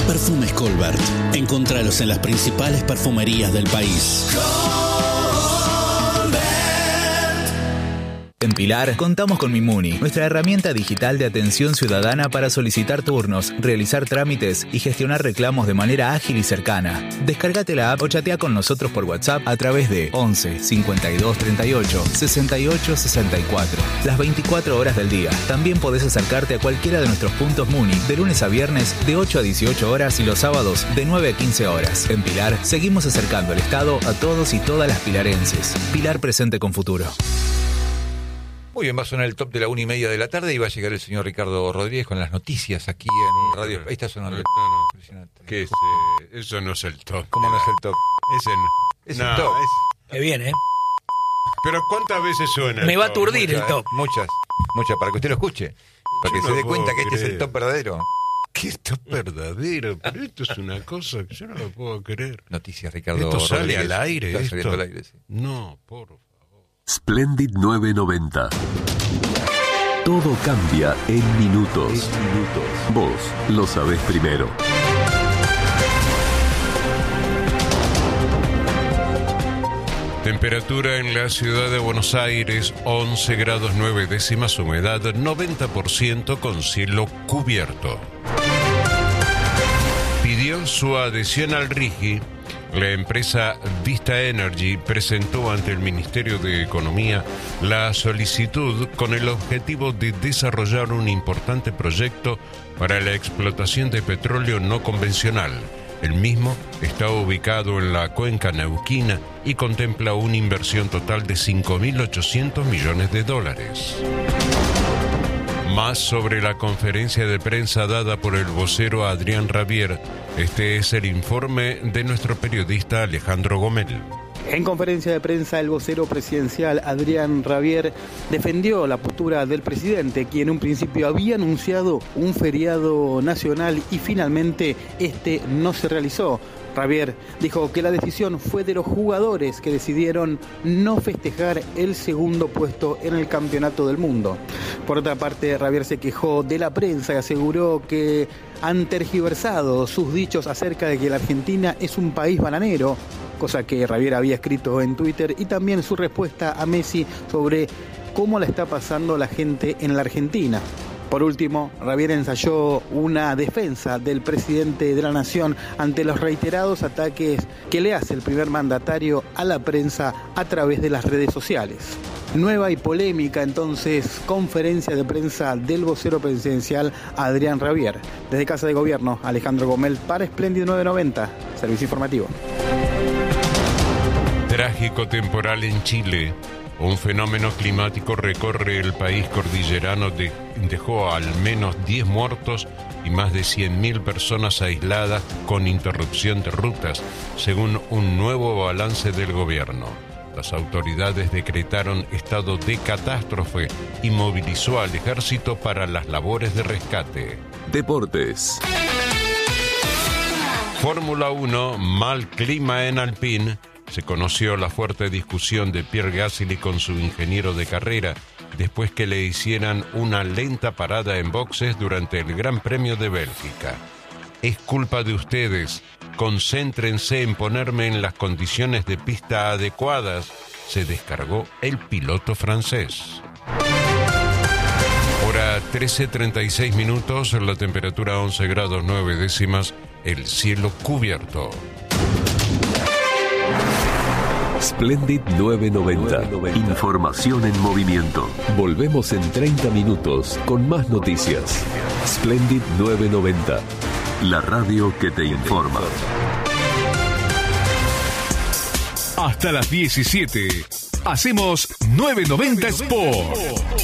Perfumes Colbert. Encontralos en las principales perfumerías del país. En Pilar, contamos con Mimuni, nuestra herramienta digital de atención ciudadana para solicitar turnos, realizar trámites y gestionar reclamos de manera ágil y cercana. Descárgate la app o chatea con nosotros por WhatsApp a través de 11 52 38 68 64. Las 24 horas del día. También podés acercarte a cualquiera de nuestros puntos Muni, de lunes a viernes de 8 a 18 horas y los sábados de 9 a 15 horas. En Pilar, seguimos acercando el Estado a todos y todas las pilarenses. Pilar presente con futuro. Muy bien, va a sonar el top de la 1:30 de la tarde y va a llegar el señor Ricardo Rodríguez con las noticias aquí en Radio. Ahí está sonando el top. Impresionante. ¿Qué es? Eso no es el top. ¿Cómo no es el top? Ese no. Es el top. Qué bien, ¿eh? Pero ¿cuántas veces suena? Me va a aturdir el top. Muchas, para que usted lo escuche. Para que se dé cuenta que este es el top verdadero. ¿Qué top verdadero? Pero esto es una cosa que yo no lo puedo creer. Noticias, Ricardo ¿Esto sale Rodríguez. al aire? Está ¿Esto? saliendo al aire, sí. No, por favor. Splendid 990. Todo cambia en minutos. Vos lo sabés primero. Temperatura en la ciudad de Buenos Aires, 11 grados 9 décimas, humedad 90% con cielo cubierto. Pidió su adhesión al RIGI. La empresa Vista Energy presentó ante el Ministerio de Economía la solicitud con el objetivo de desarrollar un importante proyecto para la explotación de petróleo no convencional. El mismo está ubicado en la cuenca neuquina y contempla una inversión total de $5.800 millones. Más sobre la conferencia de prensa dada por el vocero Adrián Rabier. Este es el informe de nuestro periodista Alejandro Gomel. En conferencia de prensa, el vocero presidencial Adrián Rabier defendió la postura del presidente, quien en un principio había anunciado un feriado nacional y finalmente este no se realizó. Rabier dijo que la decisión fue de los jugadores que decidieron no festejar el segundo puesto en el Campeonato del Mundo. Por otra parte, Rabier se quejó de la prensa y aseguró que han tergiversado sus dichos acerca de que la Argentina es un país bananero, cosa que Rabier había escrito en Twitter, y también su respuesta a Messi sobre cómo la está pasando la gente en la Argentina. Por último, Rabier ensayó una defensa del presidente de la Nación ante los reiterados ataques que le hace el primer mandatario a la prensa a través de las redes sociales. Nueva y polémica entonces conferencia de prensa del vocero presidencial Adrián Rabier. Desde Casa de Gobierno, Alejandro Gomel para Splendid 990, servicio informativo. Trágico temporal en Chile. Un fenómeno climático recorre el país cordillerano, dejó al menos 10 muertos y más de 100.000 personas aisladas con interrupción de rutas, según un nuevo balance del gobierno. Las autoridades decretaron estado de catástrofe y movilizó al ejército para las labores de rescate. Deportes. Fórmula 1, mal clima en Alpine. Se conoció la fuerte discusión de Pierre Gasly con su ingeniero de carrera después que le hicieran una lenta parada en boxes durante el Gran Premio de Bélgica. Es culpa de ustedes. Concéntrense en ponerme en las condiciones de pista adecuadas, se descargó el piloto francés. Hora 13:36 minutos, la temperatura 11 grados 9 décimas, el cielo cubierto. Splendid 990. Información en movimiento. Volvemos en 30 minutos con más noticias. Splendid 990. La radio que te informa. Hasta las 17. Hacemos 990 Sport.